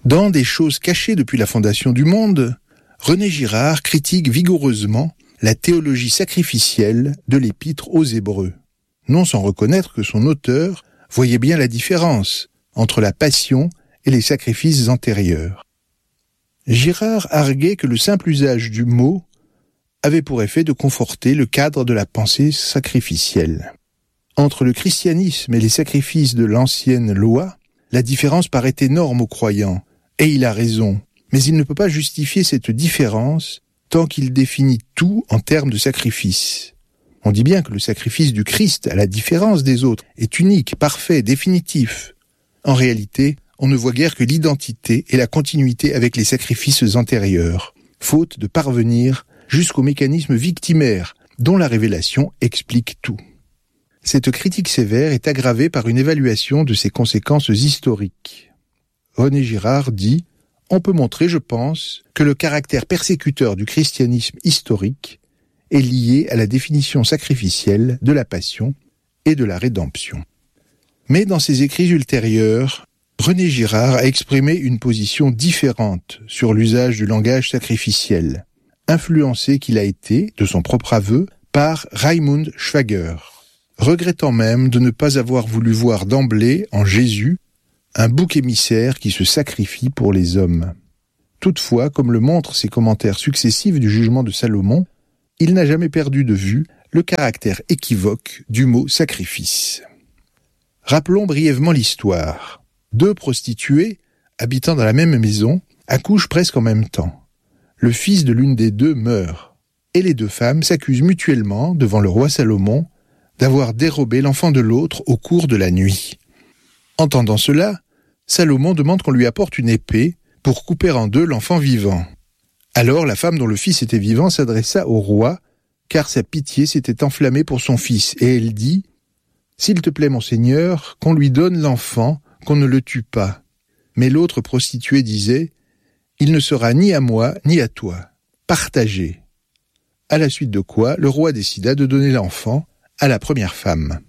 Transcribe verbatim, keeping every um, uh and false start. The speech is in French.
Dans Des choses cachées depuis la fondation du monde, René Girard critique vigoureusement la théologie sacrificielle de l'Épître aux Hébreux, non sans reconnaître que son auteur voyait bien la différence entre la passion et les sacrifices antérieurs. Girard arguait que le simple usage du mot avait pour effet de conforter le cadre de la pensée sacrificielle. Entre le christianisme et les sacrifices de l'ancienne loi, la différence paraît énorme aux croyants, et il a raison, mais il ne peut pas justifier cette différence tant qu'il définit tout en termes de sacrifice. On dit bien que le sacrifice du Christ, à la différence des autres, est unique, parfait, définitif. En réalité, on ne voit guère que l'identité et la continuité avec les sacrifices antérieurs, faute de parvenir jusqu'au mécanisme victimaire, dont la révélation explique tout. Cette critique sévère est aggravée par une évaluation de ses conséquences historiques. René Girard dit « On peut montrer, je pense, que le caractère persécuteur du christianisme historique est lié à la définition sacrificielle de la passion et de la rédemption. » Mais dans ses écrits ultérieurs, René Girard a exprimé une position différente sur l'usage du langage sacrificiel, influencé qu'il a été, de son propre aveu, par Raimund Schwager, regrettant même de ne pas avoir voulu voir d'emblée en Jésus un bouc émissaire qui se sacrifie pour les hommes. Toutefois, comme le montrent ses commentaires successifs du jugement de Salomon, il n'a jamais perdu de vue le caractère équivoque du mot « sacrifice ». Rappelons brièvement l'histoire. Deux prostituées, habitant dans la même maison, accouchent presque en même temps. Le fils de l'une des deux meurt, et les deux femmes s'accusent mutuellement, devant le roi Salomon, d'avoir dérobé l'enfant de l'autre au cours de la nuit. Entendant cela, Salomon demande qu'on lui apporte une épée pour couper en deux l'enfant vivant. Alors la femme dont le fils était vivant s'adressa au roi, car sa pitié s'était enflammée pour son fils, et elle dit « S'il te plaît, mon seigneur, qu'on lui donne l'enfant, qu'on ne le tue pas. » Mais l'autre prostituée disait « Il ne sera ni à moi, ni à toi. Partagez. » À la suite de quoi, le roi décida de donner l'enfant à la première femme.